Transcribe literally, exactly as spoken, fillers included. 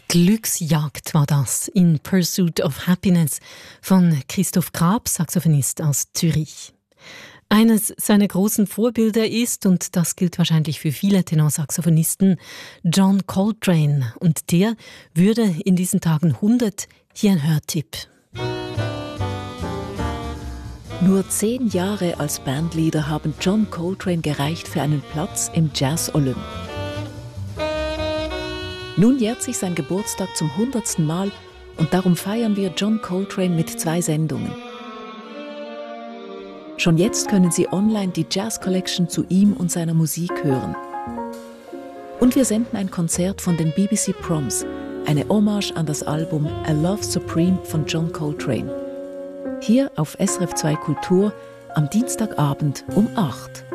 Glücksjagd war das, In Pursuit of Happiness von Christoph Grab, Saxophonist aus Zürich. Eines seiner großen Vorbilder ist, und das gilt wahrscheinlich für viele Tenorsaxophonisten, John Coltrane. Und der würde in diesen Tagen hundert. Hier ein Hörtipp. Nur zehn Jahre als Bandleader haben John Coltrane gereicht für einen Platz im Jazz-Olymp. Nun jährt sich sein Geburtstag zum hundertsten Mal und darum feiern wir John Coltrane mit zwei Sendungen. Schon jetzt können Sie online die Jazz Collection zu ihm und seiner Musik hören. Und wir senden ein Konzert von den B B C Proms, eine Hommage an das Album A Love Supreme von John Coltrane. Hier auf S R F zwei Kultur am Dienstagabend um acht.